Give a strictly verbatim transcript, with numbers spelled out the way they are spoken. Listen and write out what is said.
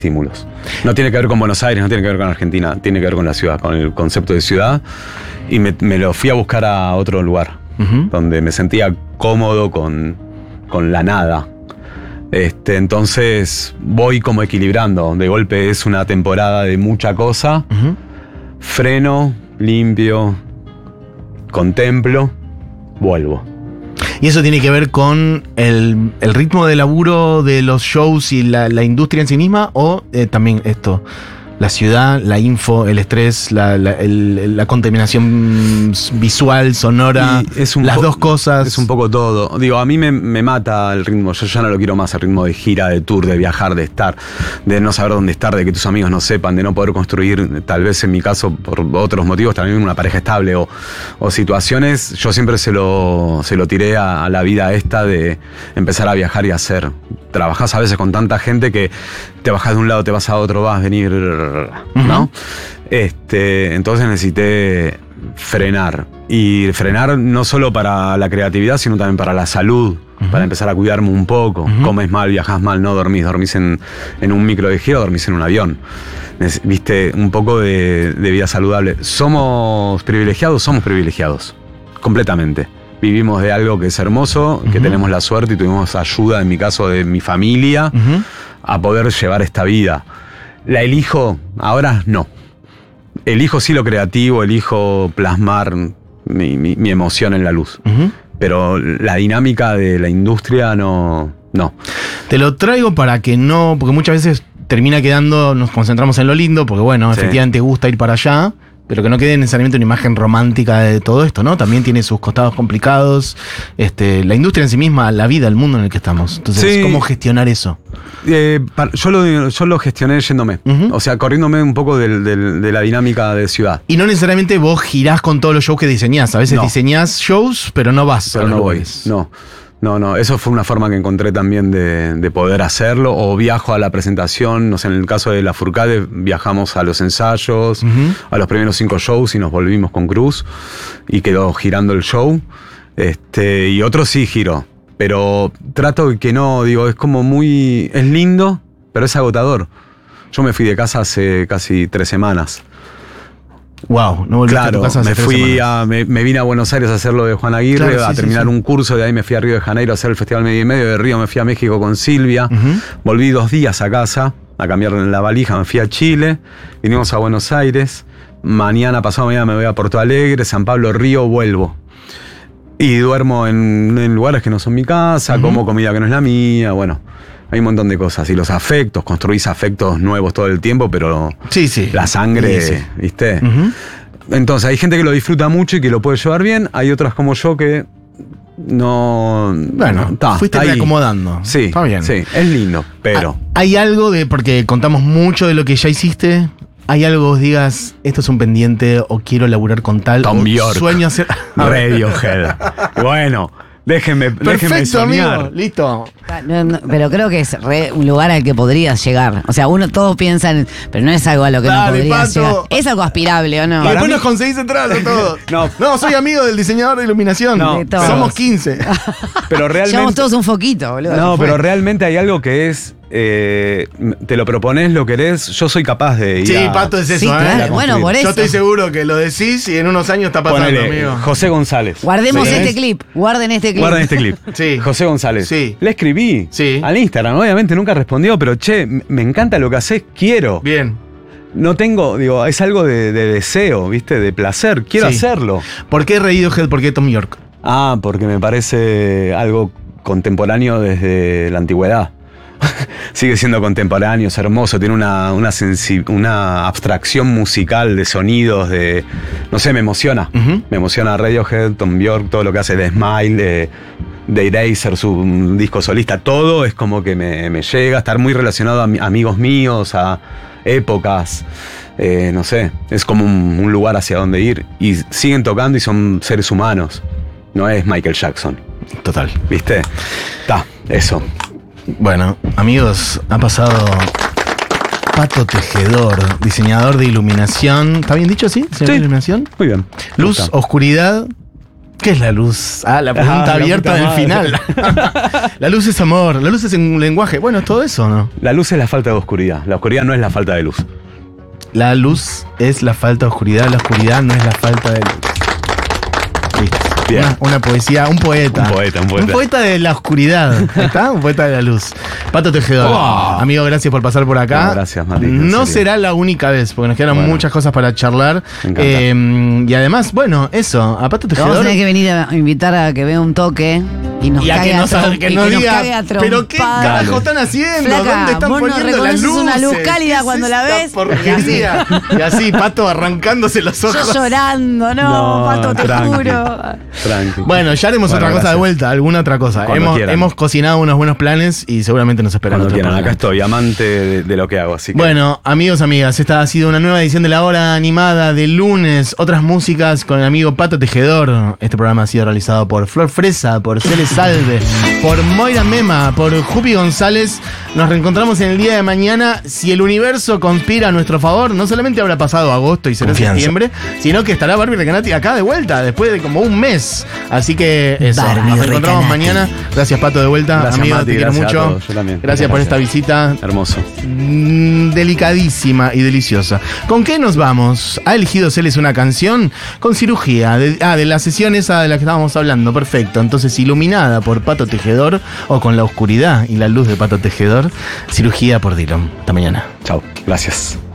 estímulos. No tiene que ver con Buenos Aires, no tiene que ver con Argentina, tiene que ver con la ciudad, con el concepto de ciudad. Y me, me lo fui a buscar a otro lugar, uh-huh. donde me sentía cómodo con, con la nada. Este, entonces voy como equilibrando. De golpe es una temporada de mucha cosa. Uh-huh. Freno, limpio, contemplo, vuelvo. ¿Y eso tiene que ver con el, el ritmo de laburo de los shows y la, la industria en sí misma? ¿O eh, también esto? La ciudad, la info, el estrés, la, la, el, la contaminación visual, sonora, las po- dos cosas. Es un poco todo. Digo, a mí me, me mata el ritmo. Yo ya no lo quiero más, el ritmo de gira, de tour, de viajar, de estar, de no saber dónde estar, de que tus amigos no sepan, de no poder construir, tal vez en mi caso, por otros motivos, también una pareja estable o, o situaciones. Yo siempre se lo, se lo tiré a, a la vida esta de empezar a viajar y hacer. Trabajás a veces con tanta gente que te bajás de un lado, te vas a otro, vas a venir, ¿no? Uh-huh. Este, entonces necesité frenar. Y frenar no solo para la creatividad, sino también para la salud, uh-huh. para empezar a cuidarme un poco. Uh-huh. Comes mal, viajás mal, no dormís. Dormís en, en un micro de gira, dormís en un avión. Viste, un poco de, de vida saludable. ¿Somos privilegiados? Somos privilegiados. Completamente. Vivimos de algo que es hermoso, que uh-huh. tenemos la suerte y tuvimos ayuda, en mi caso, de mi familia, uh-huh. a poder llevar esta vida. ¿La elijo? Ahora no. Elijo sí lo creativo, elijo plasmar mi, mi, mi emoción en la luz. Uh-huh. Pero la dinámica de la industria no, no. Te lo traigo para que no, porque muchas veces termina quedando, nos concentramos en lo lindo, porque bueno, sí. efectivamente gusta ir para allá, pero que no quede necesariamente una imagen romántica de todo esto, ¿no? También tiene sus costados complicados, este, la industria en sí misma, la vida, el mundo en el que estamos. Entonces, sí. ¿cómo gestionar eso? Eh, para, yo, lo, yo lo gestioné yéndome, uh-huh. o sea, corriéndome un poco del, del, de la dinámica de ciudad. Y no necesariamente vos girás con todos los shows que diseñás, a veces no. diseñás shows, pero no vas pero a no voy, no. No, no, eso fue una forma que encontré también de, de poder hacerlo. O viajo a la presentación, no sé, en el caso de la Furcade viajamos a los ensayos, uh-huh. a los primeros cinco shows y nos volvimos con Cruz y quedó girando el show. Este, y otro sí giró, pero trato que no, digo, es como muy, es lindo, pero es agotador. Yo me fui de casa hace casi tres semanas. Wow, no volviste claro, a tu casa hace me tres fui semanas. a, me, me vine a Buenos Aires a hacer lo de Juan Aguirre, claro, a sí, terminar sí, sí. un curso, de ahí me fui a Río de Janeiro a hacer el Festival Medio y Medio, de Río me fui a México con Silvia, uh-huh. volví dos días a casa a cambiar la valija, me fui a Chile, vinimos a Buenos Aires, mañana, pasado mañana me voy a Porto Alegre, San Pablo, Río, vuelvo. Y duermo en, en lugares que no son mi casa, uh-huh. como comida que no es la mía, bueno. Hay un montón de cosas. Y los afectos, construís afectos nuevos todo el tiempo, pero sí, sí. la sangre, sí, sí. ¿viste? Uh-huh. Entonces, hay gente que lo disfruta mucho y que lo puede llevar bien. Hay otras como yo que no... Bueno, ta, fuiste reacomodando. Sí, está bien. Sí, es lindo, pero... ¿Hay algo de, porque contamos mucho de lo que ya hiciste, hay algo que vos digas, esto es un pendiente o quiero laburar con tal? Tom York. Sueño hacer... Radiohead. Bueno... Déjenme, Perfecto, déjenme soñar. Amigo, listo. No, no, pero creo que es re un lugar al que podrías llegar. O sea, uno todos piensan, pero no es algo a lo que Dale, no podrías Pato. llegar. Es algo aspirable, ¿o no? Y después mí... nos conseguís entradas a todos. no. no, soy amigo del diseñador de iluminación. No, de somos quince. Pero realmente... Llevamos todos un foquito, boludo. No, pero realmente hay algo que es... Eh, te lo propones, lo querés, yo soy capaz de ir Sí, a, Pato, es eso, sí, ¿eh? Claro. Bueno, por eso. Yo estoy seguro que lo decís y en unos años está pasando, Ponele, amigo. José González. Guardemos ¿Sí? este clip, guarden este clip. Guarden este clip. Sí. José González. Sí. Le escribí sí. al Instagram, obviamente nunca respondió, pero che, me encanta lo que haces, quiero. Bien. No tengo, digo, es algo de, de deseo, ¿viste? De placer, quiero sí. hacerlo. ¿Por qué Radiohead? ¿Por qué Tom York? Ah, porque me parece algo contemporáneo desde la antigüedad. Sigue siendo contemporáneo, es hermoso, tiene una, una, sensi- una abstracción musical de sonidos, de... No sé, me emociona. Uh-huh. Me emociona Radiohead, Tom York, todo lo que hace de Smile, de, de Eraser, su disco solista, todo es como que me, me llega a estar muy relacionado a mi, amigos míos, a épocas, eh, no sé, es como un, un lugar hacia donde ir. Y siguen tocando y son seres humanos, no es Michael Jackson. Total. ¿Viste? Está, eso. Bueno, amigos, ha pasado Pato Tejedor, diseñador de iluminación. ¿Está bien dicho así? ¿Diseñador sí, de iluminación? Muy bien. Luz, oscuridad, ¿Qué es la luz? Ah, la pregunta ah, abierta del final. La luz es amor, la luz es un lenguaje. Bueno, es todo eso, ¿no? La luz es la falta de oscuridad. La oscuridad no es la falta de luz. La luz es la falta de oscuridad, la oscuridad no es la falta de luz. Listo. Una, una poesía, un poeta. Un poeta, un poeta. Un poeta de la oscuridad. ¿Está? Un poeta de la luz. Pato Tejedor. Oh. Amigo, gracias por pasar por acá. No, gracias, Mati. No será la única vez, porque nos quedan bueno. muchas cosas para charlar. Eh, y además, bueno, eso, a Pato Tejedor. Vamos a tener que venir a invitar a que vea un toque y nos y a cague que nos, a, que nos que diga, nos cague a pero qué carajo están haciendo, Flaca, ¿dónde están vos poniendo no las luces? una luz cálida cuando la ves. Y así, y así, Pato arrancándose los ojos. Yo llorando, no, no Pato, te tranqui, juro. Tranqui. Bueno, ya haremos bueno, otra gracias. cosa de vuelta, alguna otra cosa. Hemos, hemos cocinado unos buenos planes y seguramente nos esperan. Cuando quieran, acá estoy, amante de, de lo que hago, así que. Bueno, amigos, amigas, esta ha sido una nueva edición de La Hora Animada de lunes. Otras músicas con el amigo Pato Tejedor. Este programa ha sido realizado por Flor Fresa, por Cele Salve, por Moira Mema, por Jupi González. Nos reencontramos en el día de mañana. Si el universo conspira a nuestro favor, no solamente habrá pasado agosto y será Confianza. septiembre, sino que estará Barbie Recanati acá de vuelta, después de como un mes. Así que eso, Barbie nos reencontramos Recanati. mañana. Gracias, Pato, de vuelta. Gracias, amigo, Mati, te quiero mucho. Yo también. Gracias, gracias por esta visita. Hermoso. Mm, delicadísima y deliciosa. ¿Con qué nos vamos? ¿Ha elegido Celes una canción? Con cirugía. De, ah, de la sesión esa de la que estábamos hablando. Perfecto. Entonces, iluminada por Pato Tejedor o con la oscuridad y la luz de Pato Tejedor, cirugía por Dylan. Hasta mañana. Chao. Gracias.